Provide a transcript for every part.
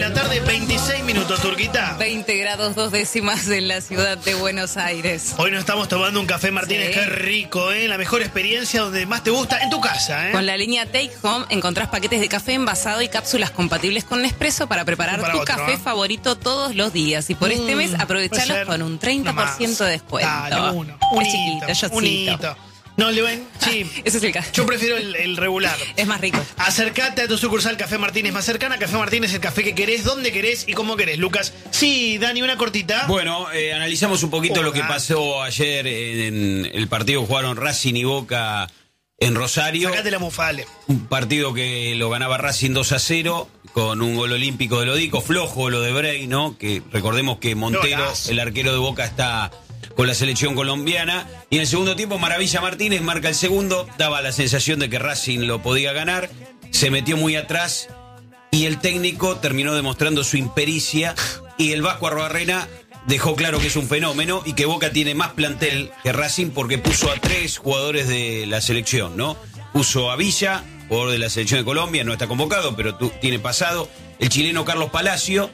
la tarde, 26 minutos, Turquita. 20 grados 2 décimas en la ciudad de Buenos Aires. Hoy nos estamos tomando un café Martínez, Sí. qué rico, ¿eh? La mejor experiencia donde más te gusta, en tu casa, ¿eh? Con la línea Take Home encontrás paquetes de café envasado y cápsulas compatibles con Nespresso para preparar Para tu otro, café ¿eh? favorito todos los días. Y por este mes puede aprovechalos ser. con un 30% de descuento. Dale, uno. Es chiquito, shotcito. Unito. No, le ven, sí. Ese es el café. Yo prefiero el regular. Es más rico. Acércate a tu sucursal Café Martínez más cercana. Café Martínez, el café que querés, donde querés y cómo querés. Lucas, sí, Dani, una cortita. Bueno, analizamos un poquito Hola. lo que pasó ayer en el partido que jugaron Racing y Boca en Rosario. Sacate la mufale. Un partido que lo ganaba Racing 2-0 con un gol olímpico de Lodico, flojo lo de Bray, ¿no? Que recordemos que Montero, Golazo. el arquero de Boca, está con la selección colombiana. Y en el segundo tiempo Maravilla Martínez marca el segundo, daba la sensación de que Racing lo podía ganar, se metió muy atrás y el técnico terminó demostrando su impericia y el Vasco Arruabarrena dejó claro que es un fenómeno y que Boca tiene más plantel que Racing porque puso a 3 jugadores de la selección, ¿no? Puso a Villa, jugador de la selección de Colombia, no está convocado, pero tiene pasado, el chileno Carlos Palacio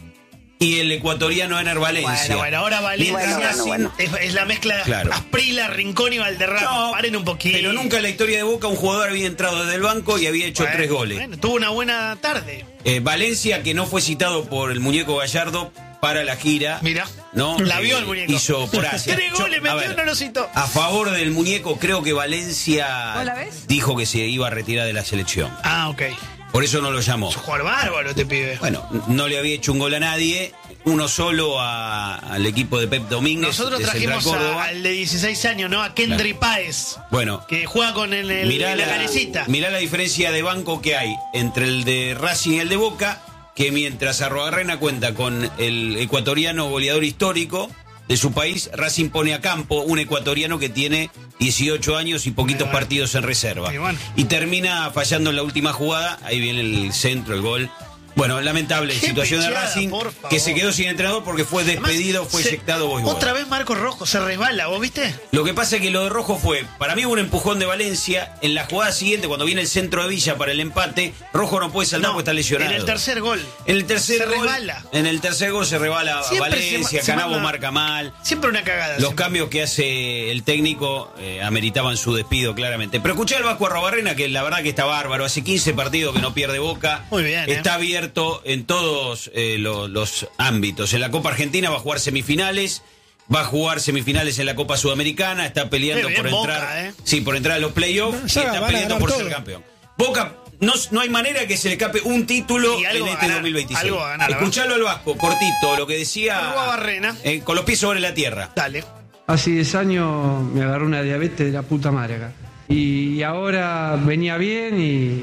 y el ecuatoriano Ener Valencia. Bueno, ahora Valencia Bueno. Es la mezcla Claro. Asprila, Rincón y Valderrama. No, Paren un poquito. Pero nunca en la historia de Boca un jugador había entrado desde el banco y había hecho Bueno, 3 goles. Bueno, tuvo una buena tarde. Valencia, que no fue citado por el muñeco Gallardo para la gira. Mira, ¿no? la vio el muñeco. Hizo por Asia. 3 goles A metió, ver, no lo citó. a favor del muñeco, creo que Valencia ¿Vos la ves? dijo que se iba a retirar de la selección. Ah, ok. Por eso no lo llamó. Es un jugador bárbaro este pibe. Bueno, no le había hecho un gol a nadie, uno solo al equipo de Pep Domínguez. Nosotros de Central trajimos Córdoba. al de 16 años, ¿no? A Kendry Páez, Bueno, que juega con mirá la carecita. mirá la diferencia de banco que hay entre el de Racing y el de Boca, que mientras Arruabarrena cuenta con el ecuatoriano goleador histórico de su país, Racing pone a campo un ecuatoriano que tiene 18 años y poquitos Bueno. partidos en reserva. Y bueno. Y termina fallando en la última jugada, ahí viene el centro, el gol. Bueno, lamentable Qué situación de pecheada, Racing, por favor. que se quedó sin entrenador porque fue despedido, Además, fue eyectado Boy Otra vez Marcos Rojo se resbala, ¿vos viste? Lo que pasa es que lo de Rojo fue, para mí hubo un empujón de Valencia, en la jugada siguiente, cuando viene el centro de Villa para el empate, Rojo no puede saltar porque está lesionado. En el tercer gol. En el tercer se gol, resbala. En el tercer gol se rebala Siempre Valencia, se Canabo manda- marca mal. Siempre una cagada. Los siempre. cambios que hace el técnico ameritaban su despido claramente. Pero escuché al Vasco Arruabarrena, que la verdad que está bárbaro. Hace 15 partidos que no pierde Boca. Muy bien, Está abierto en todos los ámbitos. En la Copa Argentina va a jugar semifinales. Va a jugar semifinales en la Copa Sudamericana. Está peleando Qué bien por entrar. Boca, Sí, por entrar a los playoffs. Y Ya está van a peleando ganar por todo. ser campeón. Boca. No hay manera que se le escape un título Y algo en va a este ganar, 2026. algo va a ganar, Escuchalo al Vasco, cortito, lo que decía. Arruabarrena. Con los pies sobre la tierra. Dale. Hace 10 años me agarró una diabetes de la puta madre acá. Y ahora venía bien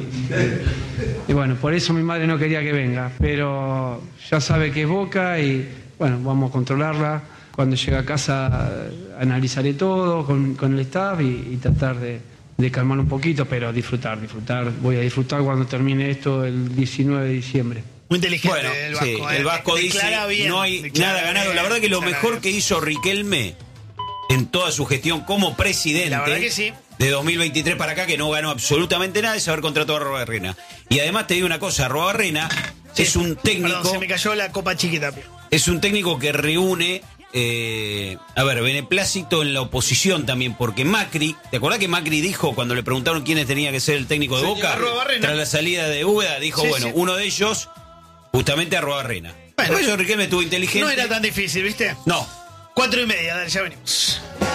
y bueno, por eso mi madre no quería que venga. Pero ya sabe que es Boca y bueno, vamos a controlarla. Cuando llegue a casa analizaré todo con el staff y tratar de calmar un poquito, pero disfrutar. Voy a disfrutar cuando termine esto el 19 de diciembre. Muy inteligente Bueno, el Vasco. sí, el Vasco Declara dice bien, no hay declara nada ganado. bien, La verdad que lo declara mejor bien. que hizo Riquelme en toda su gestión como presidente La verdad que sí. de 2023 para acá, que no ganó absolutamente nada, es haber contratado a Arruabarrena. Y además te digo una cosa, Arruabarrena Sí. es un técnico, Perdón, se me cayó la copa chiquita. es un técnico que reúne beneplácito en la oposición también, porque Macri, ¿te acordás que Macri dijo cuando le preguntaron quiénes tenía que ser el técnico de Señor Boca? Arruabarrena. Tras la salida de Úbeda, dijo, Sí, bueno, sí. uno de ellos, justamente Arruabarrena. Bueno, Por eso Riquelme estuvo inteligente. No era tan difícil, ¿viste? No. 4:30, dale, ya venimos.